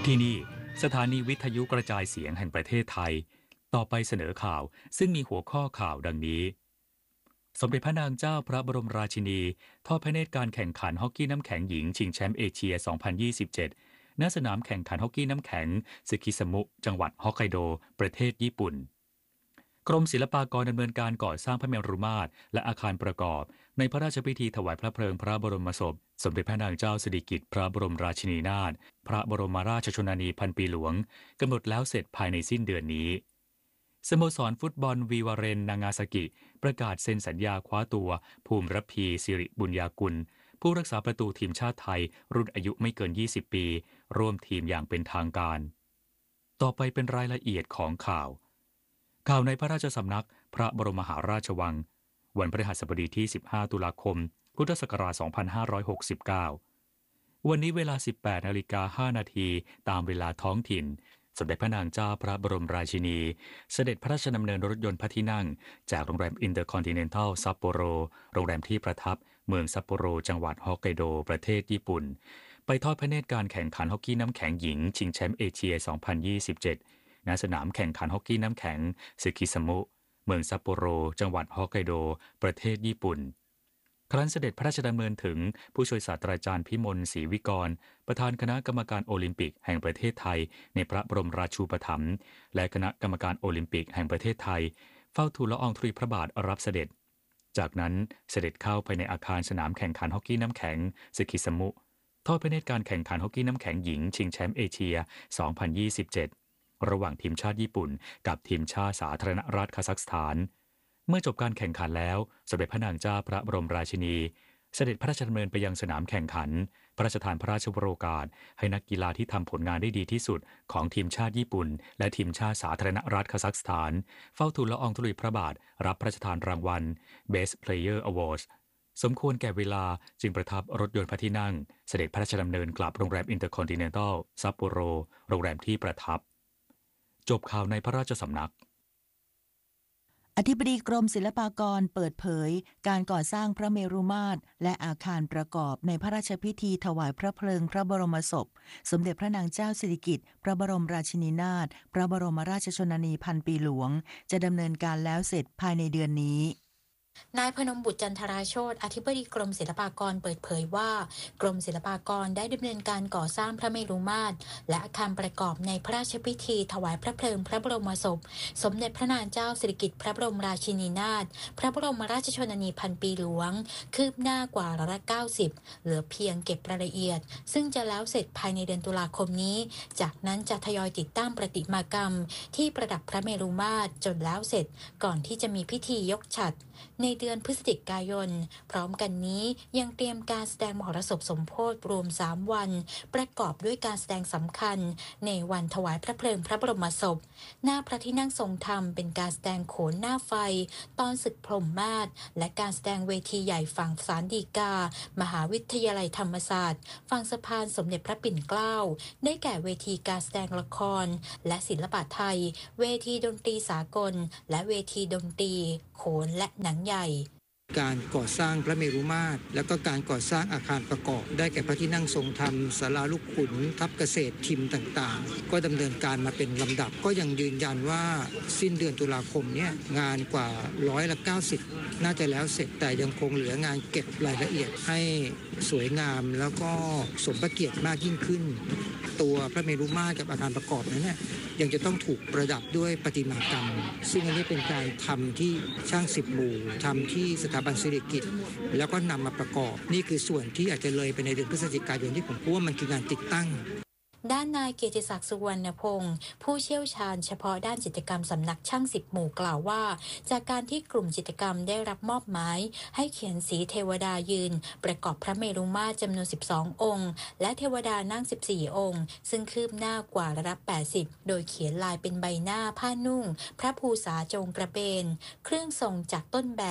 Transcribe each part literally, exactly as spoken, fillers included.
ที่นี่สถานีวิทยุกระจายเสียงแห่งประเทศไทยต่อไปเสนอข่าวซึ่งมีหัวข้อข่าวดังนี้สมเด็จพระนางเจ้าพระบรมราชินีทอดพระเนตรการแข่งขันฮอกกี้น้ำแข็งหญิงชิงแชมป์เอเชีย สองพันยี่สิบเจ็ด ณ สนามแข่งขันฮอกกี้น้ำแข็งซึคิสมุจังหวัดฮอกไกโดประเทศญี่ปุ่นกรมศิลปากรดำเนินการก่อสร้างพระเมรุมาตรและอาคารประกอบในพระราชพิธีถวายพระเพลิงพระบรมศพสมเด็จพระนางเจ้าสิริกิติ์พระบรมราชินีนาถพระบรมราชชนนีพันปีหลวงกำหนดแล้วเสร็จภายในสิ้นเดือนนี้สโมสรฟุตบอลวีวาเรนนางาซากิประกาศเซ็นสัญญาคว้าตัวภูมิระพีสิริบุญญากุลผู้รักษาประตูทีมชาติไทยรุ่นอายุไม่เกินยี่สิบปีร่วมทีมอย่างเป็นทางการต่อไปเป็นรายละเอียดของข่าวข่าวในพระราชสำนักพระบรมมหาราชวังวันพฤหัสบดีที่สิบห้าตุลาคมพุทธศักราชสองพันห้าร้อยหกสิบเก้าวันนี้เวลา สิบแปดนาฬิกาห้านาทีตามเวลาท้องถิ่นสมเด็จพระนางเจ้าพระบรมราชินีเสด็จพระราชดำเนินรถยนต์พระที่นั่งจากโรงแรมอินเตอร์คอนติเนนทัลซัปโปโรโรงแรมที่ประทับเมืองซัปโปโรจังหวัดฮอกไกโดประเทศญี่ปุ่นไปทอดพระเนตรการแข่งขันฮอกกี้น้ำแข็งหญิงชิงแชมป์เอเชีย สองพันยี่สิบเจ็ด ณ สนามแข่งขันฮอกกี้น้ำแข็งซึคิสมุเมืองซัปโปโรจังหวัดฮอกไกโดประเทศญี่ปุ่นครั้นเสด็จพระราชดำเนินถึงผู้ช่วยศาสตราจารย์พิมลศรีวิกรประธานคณะกรรมการโอลิมปิกแห่งประเทศไทยในพระบรมราชูปถัมภ์และคณะกรรมการโอลิมปิกแห่งประเทศไทยเฝ้าทูลละอองธุลีพระบาทรับเสด็จจากนั้นเสด็จเข้าไปในอาคารสนามแข่งขันฮอกกี้น้ำแข็งซึคิสมุทอดพระเนตรการแข่งขันฮอกกี้น้ำแข็งหญิงชิงแชมป์เอเชีย สองพันยี่สิบเจ็ด ระหว่างทีมชาติญี่ปุ่นกับทีมชาติสาธารณรัฐคาซัคสถานเมื่อจบการแข่งขันแล้วสมเด็จพระนางเจ้าพระบรมราชินีเสด็จพระราชดำเนินไปยังสนามแข่งขันพระราชทานพระราชวโรกาสให้นักกีฬาที่ทำผลงานได้ดีที่สุดของทีมชาติญี่ปุ่นและทีมชาติสาธารณรัฐคาซัคสถานเฝ้าทูลละอองธุลีพระบาทรับพระราชทานรางวัล Best Player Awards สมควรแก่เวลาจึงประทับรถยนต์พระที่นั่งเสด็จพระราชดำเนินกลับโรงแรมอินเตอร์คอนติเนนทัลซัปโปโรโรงแรมที่ประทับจบข่าวในพระราชสำนักอธิบดีกรมศิลปากรเปิดเผยการก่อสร้างพระเมรุมาตรและอาคารประกอบในพระราชพิธีถวายพระเพลิงพระบรมศพสมเด็จพระนางเจ้าสิริกิติ์พระบรมราชินีนาถพระบรมราชชนนีพันปีหลวงจะดำเนินการแล้วเสร็จภายในเดือนนี้นายพนมบุตรจันทราโชติอธิบดีกรมศิลปากรเปิดเผยว่ากรมศิลปากรได้ดำเนินการก่อสร้างพระเมรุมาตรและอาคารประกอบในพระราชพิธีถวายพระเพลิงพระบรมศพสมเด็จพระนางเจ้าสิริกิติ์พระบรมราชินีนาถพระบรมราชชนนีพันปีหลวงคืบหน้ากว่าร้อยละเก้าสิบเหลือเพียงเก็บรายละเอียดซึ่งจะแล้วเสร็จภายในเดือนตุลาคมนี้จากนั้นจะทยอยติดตั้งประติมากรรมที่ประดับพระเมรุมาตรจนแล้วเสร็จก่อนที่จะมีพิธียกฉัตรในเดือนพฤศจิกายนพร้อมกันนี้ยังเตรียมการแสดงมหรสพสมโภชรวมสามวันประกอบด้วยการแสดงสำคัญในวันถวายพระเพลิงพระบรมศพหน้าพระที่นั่งทรงธรรมเป็นการแสดงโขนหน้าไฟตอนศึกพรหมมาศและการแสดงเวทีใหญ่ฝั่งศาลฎีกามหาวิทยาลัยธรรมศาสตร์ฝั่งสะพานสมเด็จพระปิ่นเกล้าได้แก่เวทีการแสดงละครและศิลปะไทยเวทีดนตรีสากลและเวทีดนตรีโขนและหนังใหญ่การก่อสร้างพระเมรุมาตรและก็การก่อสร้างอาคารประกอบได้แก่พระที่นั่งทรงธรรมศาลาลูกขุนทับเกษตรทิมต่างๆก็ดำเนินการมาเป็นลำดับก็ยังยืนยันว่าสิ้นเดือนตุลาคมเนี่ยงานกว่าร้อยละเก้าสิบน่าจะแล้วเสร็จแต่ยังคงเหลืองานเก็บรายละเอียดให้สวยงามแล้วก็สมพระเกียรติมากยิ่งขึ้นตัวพระเมรุมาตรกับอาคารประกอบนั้นเนี่ยยังจะต้องถูกประดับด้วยประติมากรรมซึ่งอันนี้เป็นการทำที่ช่างสิบหมู่ทำที่สถาบันศิริกิติ์แล้วก็นำมาประกอบนี่คือส่วนที่อาจจะเลยไปในเดือนพฤศจิกายนที่ผมพูดว่ามันคืองานติดตั้งด้านนายเกียรติศักดิ์สุวรรณพงศ์ผู้เชี่ยวชาญเฉพาะด้านจิตรกรรมสำนักช่างสิบหมู่กล่าวว่าจากการที่กลุ่มจิตรกรรมได้รับมอบหมายให้เขียนสีเทวดายืนประกอบพระเมรุมาตรจำนวนสิบสององค์และเทวดานั่งสิบสี่องค์ซึ่งคืบหน้ากว่าระดับแปดสิบโดยเขียนลายเป็นใบหน้าผ้านุ่งพระภูษาจงกระเบนเครื่องทรงจากต้นแบบ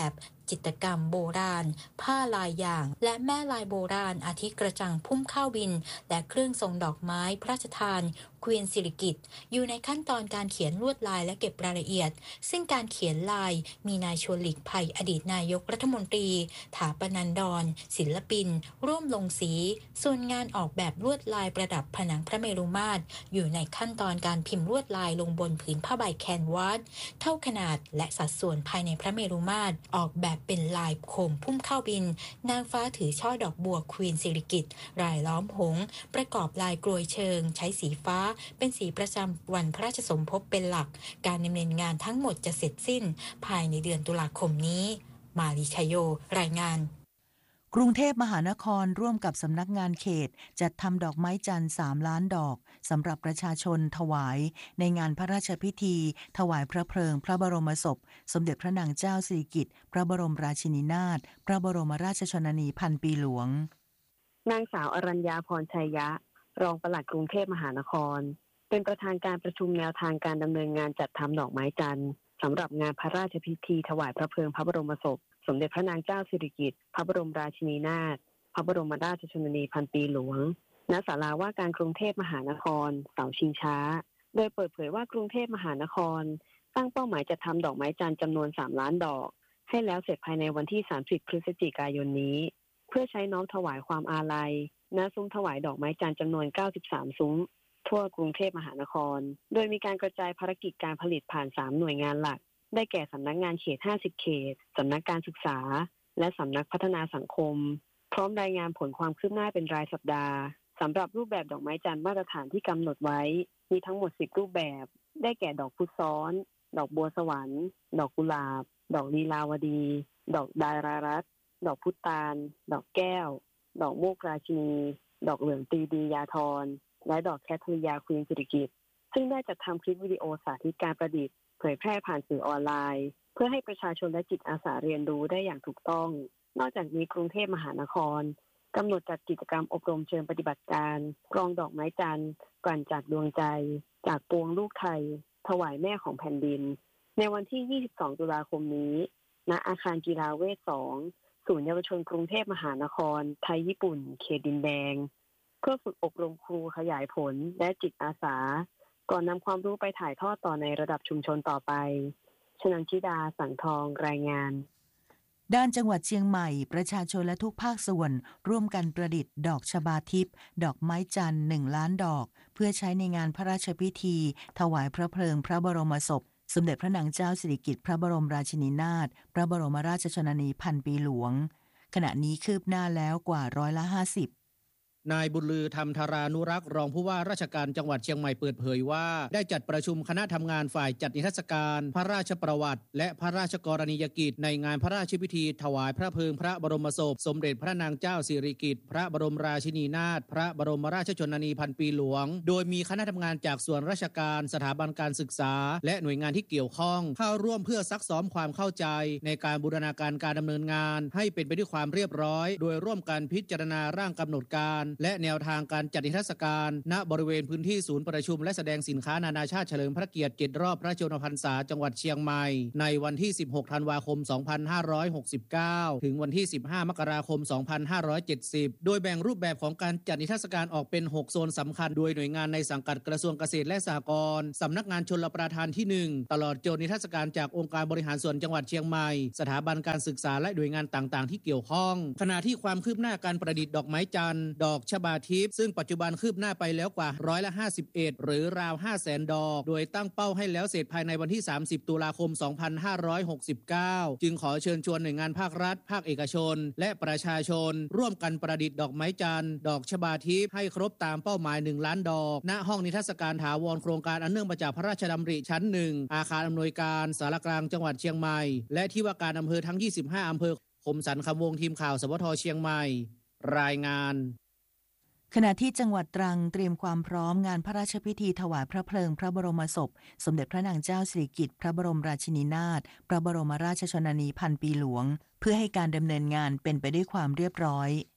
จิตรกรรมโบราณผ้าลายอย่างและแม่ลายโบราณอาทิกระจังพุ่มข้าวบินและเครื่องทรงดอกไม้พระราชทานควีนสิริกิติ์อยู่ในขั้นตอนการเขียนลวดลายและเก็บรายละเอียดซึ่งการเขียนลายมีนายชวนหลีกภัยอดีตนายกรัฐมนตรีถาปนันดรศิลปินร่วมลงสีส่วนงานออกแบบลวดลายประดับผนังพระเมรุมาตรอยู่ในขั้นตอนการพิมพ์ลวดลายลงบนผืนผ้าใบแคนวาสเท่าขนาดและสัดส่วนภายในพระเมรุมาตรออกแบบเป็นลายโคมพุ่มข้าวบินนางฟ้าถือช่อดอกบัวควีนสิริกิติ์รายล้อมหงส์ประกอบลายกลวยเชิงใช้สีฟ้าเป็นสีประจำวันพระราชสมภพเป็นหลักการดำเนินงานทั้งหมดจะเสร็จสิ้นภายในเดือนตุลาคมนี้มาลีชัยโยรายงานกรุงเทพมหานครร่วมกับสำนักงานเขตจัดทำดอกไม้จันทร์สามล้านดอกสำหรับประชาชนถวายในงานพระราชพิธีถวายพระเพลิงพระบรมศพสมเด็จพระนางเจ้าสิริกิติ์พระบรมราชินีนาถพระบรมราชชนนีพันปีหลวงนางสาวอรัญญาพรชัยยะรองปลัดกรุงเทพมหานครเป็นประธานการประชุมแนวทางการดำเนินงานจัดทำดอกไม้จันทร์สำหรับงานพระราชพิธีถวายพระเพลิงพระบรมศพสมเด็จพระนางเจ้าสิริกิติ์พระบรมราชินีนาถพระบรมราชชนนีพันปีหลวงณศาลาว่าการกรุงเทพมหานครเสาชิงช้าโดยเปิดเผยว่ากรุงเทพมหานครตั้งเป้าหมายจะทำดอกไม้จันทร์จำนวนสามล้านดอกให้แล้วเสร็จภายในวันที่สามสิบพฤศจิกายนนี้เพื่อใช้น้อมถวายความอาลัยณซุ้มถวายดอกไม้จันทร์จำนวนเก้าสิบสามซุ้มทั่วกรุงเทพมหานครโดยมีการกระจายภารกิจการผลิตผ่านสามหน่วยงานหลักได้แก่สำนักงานเขตห้าสิบเขตสำนักการศึกษาและสำนักพัฒนาสังคมพร้อมรายงานผลความคืบหน้าเป็นรายสัปดาห์สำหรับรูปแบบดอกไม้จันทร์มาตรฐานที่กำหนดไว้มีทั้งหมดสิบรูปแบบได้แก่ดอกพุซ้อนดอกบัวสวรรค์ดอกกุหลาบดอกลีลาวดีดอกดารารัตน์ดอกพุตานดอกแก้วดอกโมกราชินีดอกเหลืองตีดียาธรและดอกแคทริยาควีนสิริกิติ์ซึ่งได้จัดทำคลิปวิดีโอสาธิตการประดิษฐ์เผยแพร่ผ่านสื่อออนไลน์เพื่อให้ประชาชนและจิตอาสาเรียนรู้ได้อย่างถูกต้องนอกจากนี้กรุงเทพมหานครกำหนดจัดกิจกรรมอบรมเชิงปฏิบัติการกรองดอกไม้จันทร์กลั่นจากดวงใจจากปวงลูกไทยถวายแม่ของแผ่นดินในวันที่ยี่สิบสองตุลาคมนี้ณอาคารกีฬาเวทสองศูนย์เยาวชนกรุงเทพมหานครไทยญี่ปุ่นเขตดินแดงเพื่อฝึกอบรมครูขยายผลและจิตอาสาก่อนนำความรู้ไปถ่ายทอดต่อในระดับชุมชนต่อไปชนันชิดาสังทองรายงานด้านจังหวัดเชียงใหม่ประชาชนและทุกภาคส่วนร่วมกันประดิษฐ์ดอกชบาทิพย์ดอกไม้จันทร์หนึ่งล้านดอกเพื่อใช้ในงานพระราชพิธีถวายพระเพลิงพระบรมศพสมเด็จพระนางเจ้าสิริกิติ์พระบรมราชินีนาถพระบรมราชชนนีพันปีหลวงขณะนี้คืบหน้าแล้วกว่าร้อยละห้าสิบนายบุญลือธรรมธารานุรักษ์รองผู้ว่าราชการจังหวัดเชียงใหม่เปิดเผยว่าได้จัดประชุมคณะทำงานฝ่ายจัดนิทรรศการพระราชประวัติและพระราชกรณียกิจในงานพระราชพิธีถวายพระเพลิงพระบรมศพสมเด็จพระนางเจ้าสิริกิติ์พระบรมราชินีนาถพระบรมราชชนนีพันปีหลวงโดยมีคณะทำงานจากส่วนราชการสถาบันการศึกษาและหน่วยงานที่เกี่ยวข้องเข้าร่วมเพื่อซักซ้อมความเข้าใจในการบูรณาการการดำเนินงานให้เป็นไปด้วยความเรียบร้อยโดยร่วมกันพิจารณาร่างกำหนดการและแนวทางการจัดนิทรรศการณบริเวณพื้นที่ศูนย์ประชุมและแสดงสินค้านานาชาติเฉลิมพระเกียรติเจ็ดรอบพระชนมพรรษาจังหวัดเชียงใหม่ในวันที่สิบหกธันวาคมสองพันห้าร้อยหกสิบเก้าถึงวันที่สิบห้ามกราคมสองพันห้าร้อยเจ็ดสิบโดยแบ่งรูปแบบของการจัดนิทรรศการออกเป็นหกโซนสำคัญโดยหน่วยงานในสังกัดกระทรวงเกษตรและสหกรณ์สำนักงานชลประทานที่หนึ่งตลอดจนนิทรรศการจากองค์การบริหารส่วนจังหวัดเชียงใหม่สถาบันการศึกษาและหน่วยงานต่างๆที่เกี่ยวข้องขณะที่ความคืบหน้าการประดิษฐ์ดอกไม้จันทร์ดอกชบาทิพย์ซึ่งปัจจุบันคืบหน้าไปแล้วกว่าร้อยละห้าสิบเอ็ดหรือราว ห้าแสน ดอกโดยตั้งเป้าให้แล้วเสร็จภายในวันที่สามสิบตุลาคมสองพันห้าร้อยหกสิบเก้าจึงขอเชิญชวนหน่วยงานภาครัฐภาคเอกชนและประชาชนร่วมกันประดิษฐ์ดอกไม้จันทร์ดอกชบาทิพย์ให้ครบตามเป้าหมายหนึ่งล้านดอกณห้องนิทรรศการถาวรโครงการอันเนื่องมาจากพระราชดำริชั้นหนึ่งอาคารอำนวยการสารกลางจังหวัดเชียงใหม่และที่ว่าการอำเภอทั้งยี่สิบห้าอำเภอคมสันคำวงทีมข่าวสวทเชียงใหม่รายงานขณะที่จังหวัดตรังเตรียมความพร้อมงานพระราชพิธีถวายพระเพลิงพระบรมศพสมเด็จพระนางเจ้าสิริกิติ์พระบรมราชินีนาถพระบรมราชชนนีพันปีหลวงเพื่อให้การดำเนินงานเป็นไปด้วยความเรียบร้อย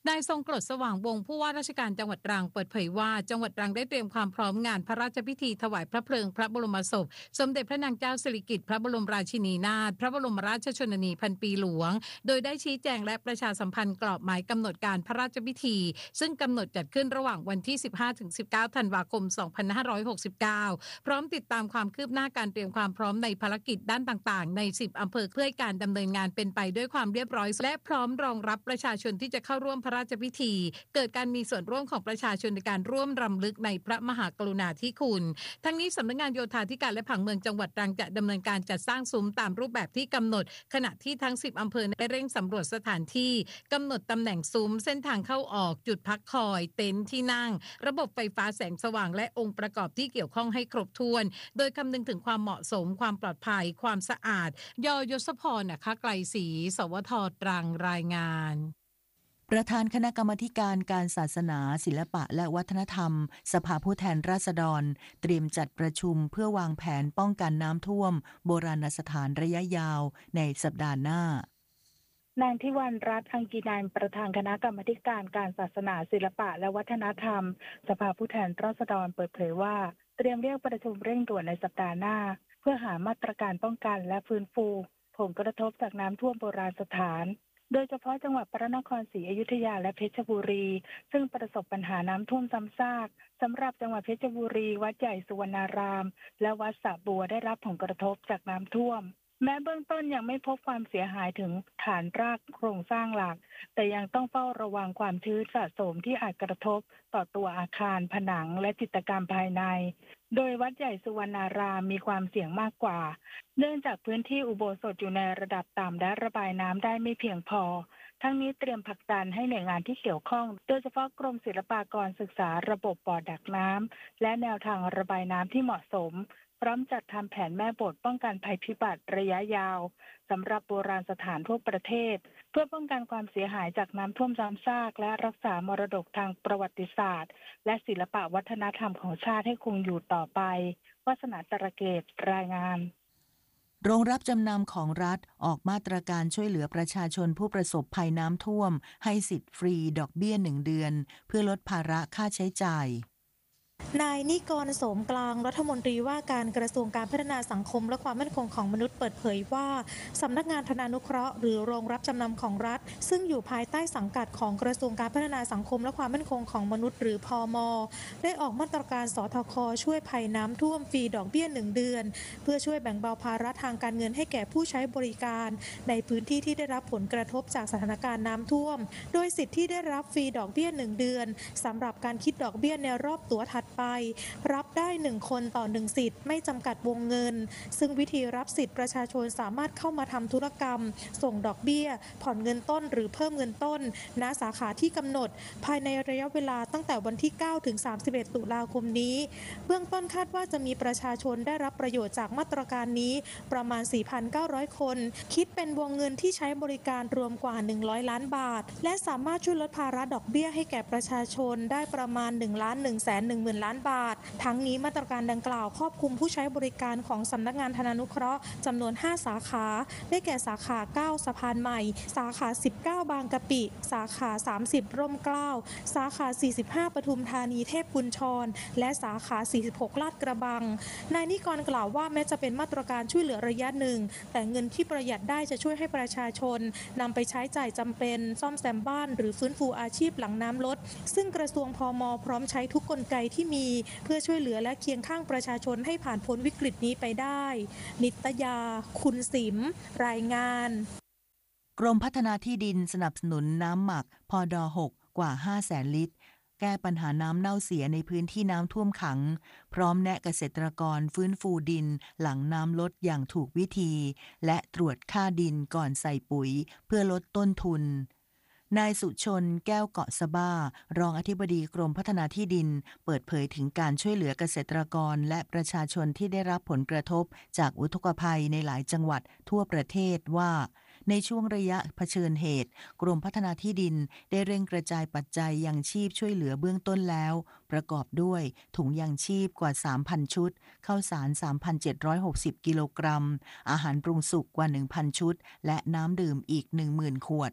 นายทรงกรดสว่างวงศ์ผู้ว่าราชการจังหวัดตรังเปิดเผยว่าจังหวัดตรังได้เตรียมความพร้อมงานพระราชพิธีถวายพระเพลิงพระบรมศพสมเด็จพระนางเจ้าสิริกิติ์พระบรมราชินีนาถพระบรมราชชนนีพันปีหลวงโดยได้ชี้แจงและประชาสัมพันธ์กรอบหมายกำหนดการพระราชพิธีซึ่งกำหนดจัดขึ้นระหว่างวันที่ สิบห้าถึงสิบเก้า ธันวาคม สองพันห้าร้อยหกสิบเก้า พร้อมติดตามความคืบหน้าการเตรียมความพร้อมในภารกิจด้านต่างๆในสิบอำเภอเพื่อให้การดำเนินงานเป็นไปด้วยความเรียบร้อยและพร้อมรองรับประชาชนที่จะเข้าร่วมพระราชพิธีเกิดการมีส่วนร่วมของประชาชนในการร่วมรำลึกในพระมหากรุณาธิคุณทั้งนี้สำนักงานโยธาธิการและผังเมืองจังหวัดตรังจะดำเนินการจัดสร้างซุ้มตามรูปแบบที่กำหนดขณะที่ทั้งสิบอำเภอได้เร่งสำรวจสถานที่กำหนดตำแหน่งซุ้มเส้นทางเข้าออกจุดพักคอยเต็นท์ที่นั่งระบบไฟฟ้าแสงสว่างและองค์ประกอบที่เกี่ยวข้องให้ครบถ้วนโดยคำนึงถึงความเหมาะสมความปลอดภัยความสะอาดยยศพรนะคะไกลศรีสวทตรังรายงานประธานคณะกรรมาธิการการศาสนาศิลปะและวัฒนธรรมสภาผู้แทนราษฎรเตรียมจัดประชุมเพื่อวางแผนป้องกันน้ำท่วมโบราณสถานระยะยาวในสัปดาห์หน้านางทิวรรณรัตน์อังกีนันท์ประธานคณะกรรมาธิการการศาสนาศิลปะและวัฒนธรรมสภาผู้แทนราษฎรเปิดเผยว่าเตรียมเรียกประชุมเร่งด่วนในสัปดาห์หน้าเพื่อหามาตรการป้องกันและฟื้นฟูผลกระทบจากน้ำท่วมโบราณสถานโดยเฉพาะจังหวัดพระนครศรีอยุธยาและเพชรบุรีซึ่งประสบปัญหาน้ำท่วมซ้ำซากสำหรับจังหวัดเพชรบุรีวัดใหญ่สุวรรณารามและวัดสระบัวได้รับผลกระทบจากน้ำท่วมแม้เบื้องต้นยังไม่พบความเสียหายถึงฐานรากโครงสร้างหลักแต่ยังต้องเฝ้าระวังความชื้นสะสมที่อาจกระทบต่อตัวอาคารผนังและจิตรกรรมภายในโดยวัดใหญ่สุวรรณารามมีความเสี่ยงมากกว่าเนื่องจากพื้นที่อุโบสถอยู่ในระดับต่ำและระบายน้ำได้ไม่เพียงพอทั้งนี้เตรียมผลักดันให้หน่วยงานที่เกี่ยวข้องโดยเฉพาะกรมศิลปากรศึกษาระบบบ่อดักน้ำและแนวทางระบายน้ำที่เหมาะสมพร้อมจัดทำแผนแม่บทป้องกันภัยพิบัติระยะยาวสำหรับโบราณสถานทั่วประเทศเพื่อป้องกันความเสียหายจากน้ำท่วมซ้ำซากและรักษามรดกทางประวัติศาสตร์และศิลปวัฒนธรรมของชาติให้คงอยู่ต่อไปวาสนาตระเกตรายงานโรงรับจำนำของรัฐออกมาตรการช่วยเหลือประชาชนผู้ประสบภัยน้ำท่วมให้สิทธิ์ฟรีดอกเบี้ยหนึ่งเดือนเพื่อลดภาระค่าใช้จ่ายนายนิกรโสมกลางรัฐมนตรีว่าการกระทรวงการพัฒนาสังคมและความมั่นคงของมนุษย์เปิดเผยว่าสำนักงานธนานุเคราะห์หรือโรงรับจำนำของรัฐซึ่งอยู่ภายใต้สังกัดของกระทรวงการพัฒนาสังคมและความมั่นคงของมนุษย์หรือพม.ได้ออกมาตรการสทค.ช่วยภัยน้ำท่วมฟรีดอกเบี้ยหนึ่งเดือนเพื่อช่วยแบ่งเบาภาระทางการเงินให้แก่ผู้ใช้บริการในพื้นที่ที่ได้รับผลกระทบจากสถานการณ์น้ำท่วมโดยสิทธิ์ที่ได้รับฟรีดอกเบี้ยหนึ่งเดือนสำหรับการคิดดอกเบี้ยในรอบตั๋วถัดไปรับได้หนึ่งคนต่อหนึ่งสิทธิ์ไม่จำกัดวงเงินซึ่งวิธีรับสิทธิ์ประชาชนสามารถเข้ามาทำธุรกรรมส่งดอกเบี้ยผ่อนเงินต้นหรือเพิ่มเงินต้นณสาขาที่กำหนดภายในระยะเวลาตั้งแต่วันที่เก้าถึงสามสิบเอ็ดตุลาคมนี้เบื้องต้นคาดว่าจะมีประชาชนได้รับประโยชน์จากมาตรการนี้ประมาณ สี่พันเก้าร้อย คนคิดเป็นวงเงินที่ใช้บริการรวมกว่าหนึ่งร้อยล้านบาทและสามารถช่วยลดภาระดอกเบี้ยให้แก่ประชาชนได้ประมาณ หนึ่งล้านหนึ่งแสนหนึ่งหมื่น ล้านบาททั้งนี้มาตรการดังกล่าวครอบคลุมผู้ใช้บริการของสำนักงานธนานุเคราะห์จำนวนห้าสาขาได้แก่สาขาเก้าสะพานใหม่สาขาสิบเก้าบางกะปิสาขาสามสิบร่มเกล้าสาขาสี่สิบห้าปทุมธานีเทพกุญชรและสาขาสี่สิบหกลาดกระบังนายนิกรกล่าวว่าแม้จะเป็นมาตรการช่วยเหลือระยะหนึ่งแต่เงินที่ประหยัดได้จะช่วยให้ประชาชนนำไปใช้จ่ายจำเป็นซ่อมแซมบ้านหรือฟื้นฟูอาชีพหลังน้ำลดซึ่งกระทรวงพม.พร้อมใช้ทุกกลไกที่มีเพื่อช่วยเหลือและเคียงข้างประชาชนให้ผ่านพ้นวิกฤตนี้ไปได้นิตยาคุณสิมรายงานกรมพัฒนาที่ดินสนับสนุนน้ำหมักพดหกกว่าห้าแสนลิตรแก้ปัญหาน้ำเน่าเสียในพื้นที่น้ำท่วมขังพร้อมแนะเกษตรกรฟื้นฟูดินหลังน้ำลดอย่างถูกวิธีและตรวจค่าดินก่อนใส่ปุ๋ยเพื่อลดต้นทุนนายสุชนแก้วเกาะสะบ้ารองอธิบดีกรมพัฒนาที่ดินเปิดเผยถึงการช่วยเหลือเกษตรกรและประชาชนที่ได้รับผลกระทบจากอุทกภัยในหลายจังหวัดทั่วประเทศว่าในช่วงระยะเผชิญเหตุกรมพัฒนาที่ดินได้เร่งกระจายปัจจัยยังชีพช่วยเหลือเบื้องต้นแล้วประกอบด้วยถุงยังชีพกว่า สามพัน ชุดข้าวสาร สามพันเจ็ดร้อยหกสิบ กิโลกรัมอาหารปรุงสุกกว่า หนึ่งพัน ชุดและน้ำดื่มอีก หนึ่งหมื่น ขวด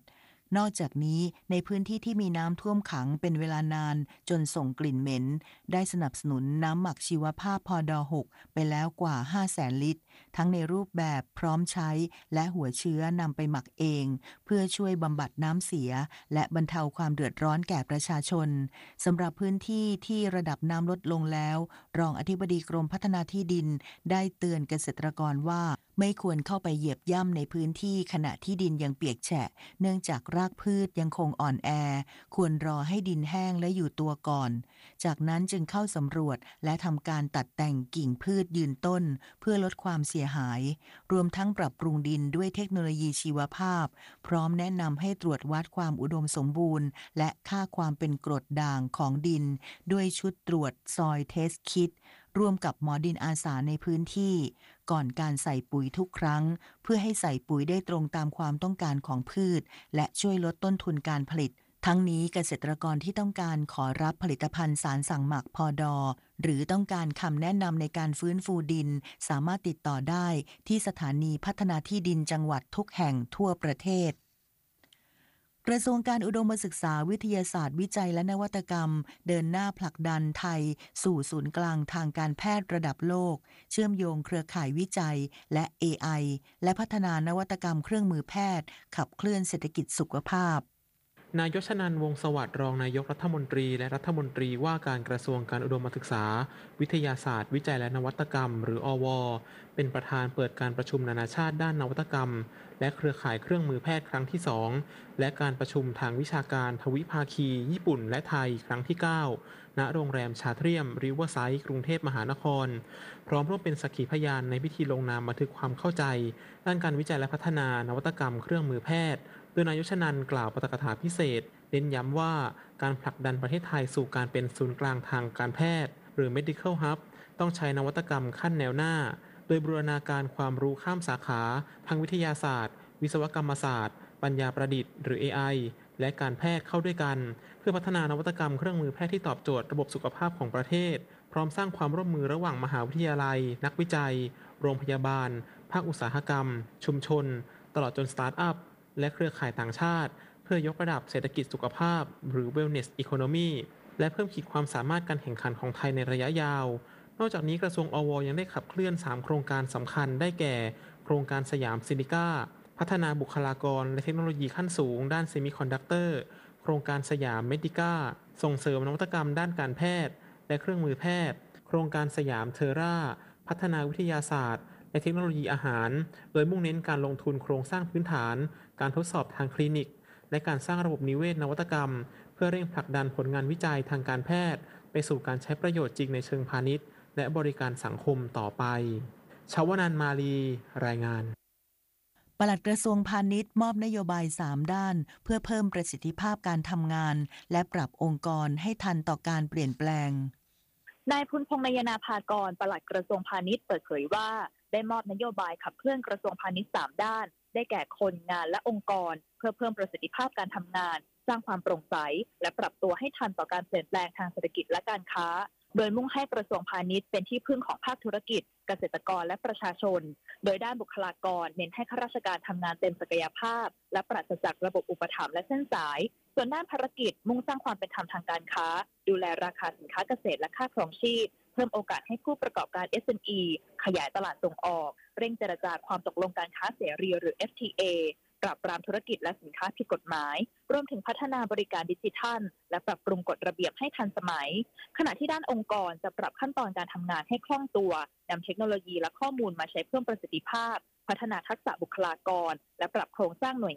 นอกจากนี้ในพื้นที่ที่มีน้ำท่วมขังเป็นเวลานานจนส่งกลิ่นเหม็นได้สนับสนุนน้ำหมักชีวภาพพดหกไปแล้วกว่า ห้าแสน ลิตรทั้งในรูปแบบพร้อมใช้และหัวเชื้อนำไปหมักเองเพื่อช่วยบำบัดน้ำเสียและบรรเทาความเดือดร้อนแก่ประชาชนสำหรับพื้นที่ที่ระดับน้ำลดลงแล้วรองอธิบดีกรมพัฒนาที่ดินได้เตือนเกษตรกรว่าไม่ควรเข้าไปเหยียบย่ำในพื้นที่ขณะที่ดินยังเปียกแฉะเนื่องจากรากพืชยังคงอ่อนแอควรรอให้ดินแห้งและอยู่ตัวก่อนจากนั้นจึงเข้าสำรวจและทำการตัดแต่งกิ่งพืชยืนต้นเพื่อลดความเสียหายรวมทั้งปรับปรุงดินด้วยเทคโนโลยีชีวภาพพร้อมแนะนำให้ตรวจวัดความอุดมสมบูรณ์และค่าความเป็นกรดด่างของดินด้วยชุดตรวจซอยเทสคิดร่วมกับหมอดินอาสาในพื้นที่ก่อนการใส่ปุ๋ยทุกครั้งเพื่อให้ใส่ปุ๋ยได้ตรงตามความต้องการของพืชและช่วยลดต้นทุนการผลิตทั้งนี้เกษตรกรที่ต้องการขอรับผลิตภัณฑ์สารสั่งหมักพดหรือต้องการคำแนะนำในการฟื้นฟูดินสามารถติดต่อได้ที่สถานีพัฒนาที่ดินจังหวัดทุกแห่งทั่วประเทศกระทรวงการอุดมศึกษาวิทยาศาสตร์วิจัยและนวัตกรรมเดินหน้าผลักดันไทยสู่ศูนย์กลางทางการแพทย์ระดับโลกเชื่อมโยงเครือข่ายวิจัยและ เอ ไอ และพัฒนานวัตกรรมเครื่องมือแพทย์ขับเคลื่อนเศรษฐกิจสุขภาพนายยศนันท์ วงศ์สวัสดิ์รองนายกรัฐมนตรีและรัฐมนตรีว่าการกระทรวงการอุดมศึกษาวิทยาศาสตร์วิจัยและนวัตกรรมหรืออว.เป็นประธานเปิดการประชุมนานาชาติด้านนวัตกรรมและเครือข่ายเครื่องมือแพทย์ครั้งที่สองและการประชุมทางวิชาการทวิภาคีญี่ปุ่นและไทยครั้งที่เก้าณโรงแรมชาเทรียมริเวอร์ไซด์กรุงเทพมหานครพร้อมร่วมเป็นสักขีพยานในพิธีลงนามบันทึกความเข้าใจด้านการวิจัยและพัฒนานวัตกรรมเครื่องมือแพทย์โดยนายยศนันท์กล่าวปาฐกถาพิเศษเน้นย้ำว่าการผลักดันประเทศไทยสู่การเป็นศูนย์กลางทางการแพทย์หรือ Medical Hub ต้องใช้นวัตกรรมขั้นแนวหน้าโดยบูรณาการความรู้ข้ามสาขาทางวิทยาศาสตร์วิศวกรรมศาสตร์ปัญญาประดิษฐ์หรือ เอ ไอ และการแพทย์เข้าด้วยกันเพื่อพัฒนานวัตกรรมเครื่องมือแพทย์ที่ตอบโจทย์ระบบสุขภาพของประเทศพร้อมสร้างความร่วมมือระหว่างมหาวิทยาลัยนักวิจัยโรงพยาบาลภาคอุตสาหกรรมชุมชนตลอดจนสตาร์ทอัพและเครือข่ายต่างชาติเพื่อยกระดับเศรษฐกิจสุขภาพหรือ Wellness Economy และเพิ่มขีดความสามารถการแข่งขันของไทยในระยะยาวนอกจากนี้กระทรวงอว.ยังได้ขับเคลื่อนสามโครงการสำคัญได้แก่โครงการสยามซิลิก้าพัฒนาบุคลากรและเทคโนโลยีขั้นสูงด้านเซมิคอนดักเตอร์โครงการสยามเมดิก้าส่งเสริมนวัตกรรมด้านการแพทย์และเครื่องมือแพทย์โครงการสยามเทอร่าพัฒนาวิทยาศาสตร์และเทคโนโลยีอาหารโดยมุ่งเน้นการลงทุนโครงสร้างพื้นฐานการทดสอบทางคลินิกและการสร้างระบบนิเวศนวัตกรรมเพื่อเร่งผลักดันผลงานวิจัยทางการแพทย์ไปสู่การใช้ประโยชน์จริงในเชิงพาณิชย์และบริการสังคมต่อไปชวนันท์ มาลีรายงานปลัดกระทรวงพาณิชย์มอบนโยบายสามด้านเพื่อเพิ่มประสิทธิภาพการทำงานและปรับองค์กรให้ทันต่อการเปลี่ยนแปลงนายพุนพงษ์นายนาภากรปลัดกระทรวงพาณิชย์เปิดเผยว่าได้มอบนโยบายขับเคลื่อนกระทรวงพาณิชย์สามด้านได้แก่คนงานและองค์กรเพื่อเพิ่มประสิทธิภาพการทำงานสร้างความโปร่งใสและปรับตัวให้ทันต่อการเปลี่ยนแปลงทางเศรษฐกิจและการค้าโดยมุ่งให้กระทรวงพาณิชย์เป็นที่พึ่งของภาคธุรกิจเกษตรกรและประชาชนโดยด้านบุคลากรเน้นให้ข้าราชการทำงานเต็มศักยภาพและปราศจากระบบอุปถัมภ์และเส้นสายส่วนด้านภารกิจมุ่งสร้างความเป็นธรรมทางการค้าดูแลราคาสินค้าเกษตรและค่าครองชีพเพิ่มโอกาสให้ผู้ประกอบการ เอส เอ็ม อี ขยายตลาดส่งออกเร่งเจรจาความตกลงการค้าเสรีหรือ เอฟ ที เอ ปราบปรามธุรกิจและสินค้าผิดกฎหมายรวมถึงพัฒนาบริการดิจิทัลและปรับปรุงกฎระเบียบให้ทันสมัยขณะที่ด้านองค์กรจะปรับขั้นตอนการทำงานให้คล่องตัวนำเทคโนโลยีและข้อมูลมาใช้เพิ่มประสิทธิภาพพัฒนาทักษะบุคลากรและปรับโครงสร้างหน่วย